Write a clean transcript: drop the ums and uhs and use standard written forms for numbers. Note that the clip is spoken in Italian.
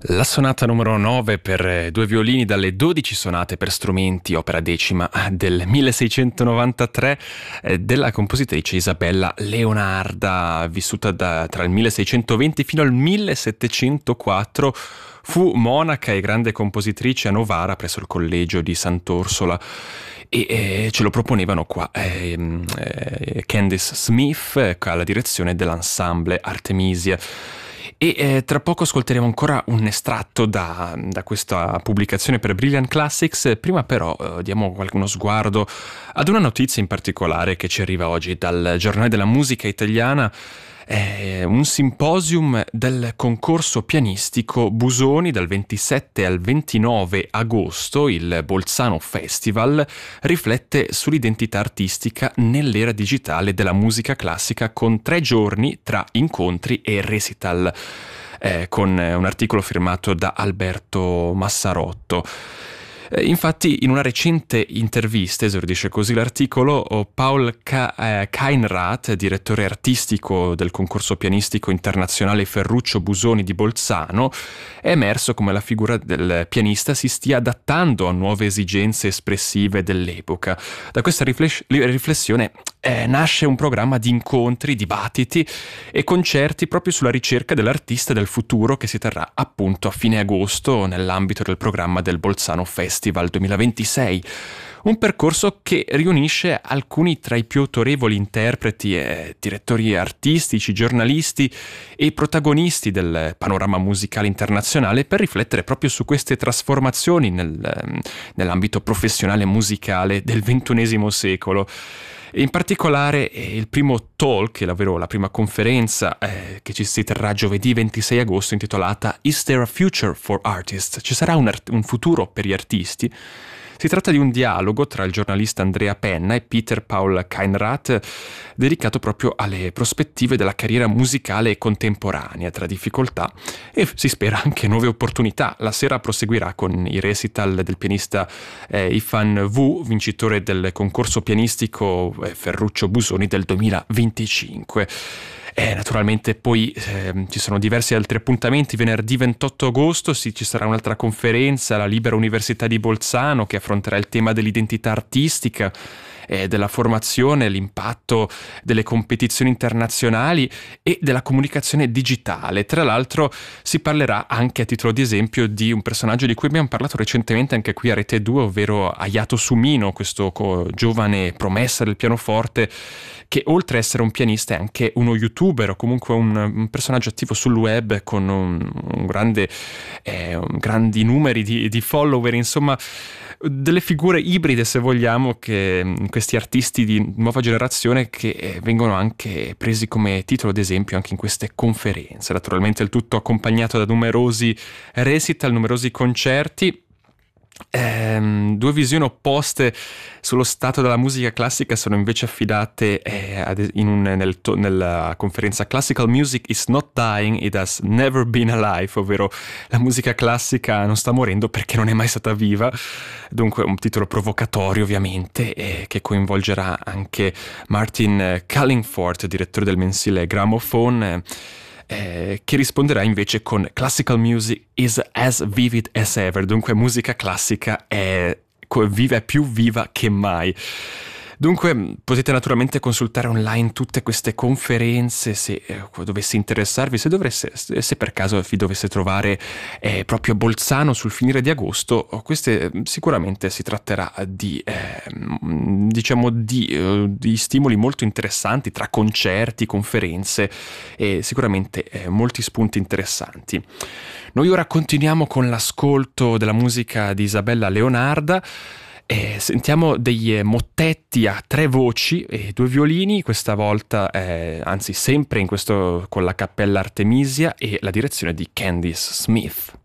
La sonata numero 9 per due violini dalle 12 sonate per strumenti, opera decima del 1693, della compositrice Isabella Leonarda, vissuta tra il 1620 fino al 1704. Fu monaca e grande compositrice a Novara presso il collegio di Sant'Orsola e ce lo proponevano qua Candice Smith alla direzione dell'ensemble Artemisia. E tra poco ascolteremo ancora un estratto da questa pubblicazione per Brilliant Classics. Prima però diamo uno sguardo ad una notizia in particolare che ci arriva oggi dal Giornale della Musica Italiana. Un simposium del concorso pianistico Busoni dal 27 al 29 agosto, il Bolzano Festival, riflette sull'identità artistica nell'era digitale della musica classica con 3 giorni tra incontri e recital, con un articolo firmato da Alberto Massarotto. Infatti, in una recente intervista, esordisce così l'articolo, Paul Keinrath, direttore artistico del concorso pianistico internazionale Ferruccio Busoni di Bolzano, è emerso come la figura del pianista si stia adattando a nuove esigenze espressive dell'epoca. Da questa riflessione nasce un programma di incontri, dibattiti e concerti proprio sulla ricerca dell'artista del futuro che si terrà appunto a fine agosto nell'ambito del programma del Bolzano Festival 2026. Un percorso che riunisce alcuni tra i più autorevoli interpreti e direttori artistici, giornalisti e protagonisti del panorama musicale internazionale per riflettere proprio su queste trasformazioni nell'ambito professionale musicale del XXI secolo. In particolare il primo talk, ovvero la prima conferenza che ci si terrà giovedì 26 agosto intitolata Is There a Future for Artists? Ci sarà un futuro per gli artisti? Si tratta di un dialogo tra il giornalista Andrea Penna e Peter Paul Keinrath dedicato proprio alle prospettive della carriera musicale contemporanea tra difficoltà e si spera anche nuove opportunità. La sera proseguirà con i recital del pianista Ifan Wu, vincitore del concorso pianistico Ferruccio Busoni del 2025. Naturalmente poi ci sono diversi altri appuntamenti. Venerdì 28 agosto ci sarà un'altra conferenza, la Libera Università di Bolzano, che affronterà il tema dell'identità artistica, della formazione, l'impatto delle competizioni internazionali e della comunicazione digitale. Tra l'altro si parlerà anche, a titolo di esempio, di un personaggio di cui abbiamo parlato recentemente anche qui a Rete 2, ovvero Hayato Sumino, questo giovane promessa del pianoforte che oltre a essere un pianista è anche uno youtuber o comunque un personaggio attivo sul web con grandi numeri di follower, insomma delle figure ibride, se vogliamo, che questi artisti di nuova generazione che vengono anche presi come titolo d'esempio anche in queste conferenze. Naturalmente il tutto accompagnato da numerosi recital, numerosi concerti. 2 visioni opposte sullo stato della musica classica sono invece affidate nella conferenza Classical Music is not dying, it has never been alive, ovvero la musica classica non sta morendo perché non è mai stata viva. Dunque un titolo provocatorio, ovviamente, che coinvolgerà anche Martin Cullingford, direttore del mensile Gramophone, che risponderà invece con Classical Music is as vivid as ever, dunque musica classica è più viva che mai. Dunque potete naturalmente consultare online tutte queste conferenze se dovesse interessarvi, se per caso vi dovesse trovare proprio a Bolzano sul finire di agosto. Queste sicuramente si tratterà di stimoli molto interessanti tra concerti, conferenze e sicuramente molti spunti interessanti. Noi ora continuiamo con l'ascolto della musica di Isabella Leonarda. Sentiamo dei mottetti a 3 voci e 2 violini, questa volta, anzi sempre con la Cappella Artemisia e la direzione di Candice Smith.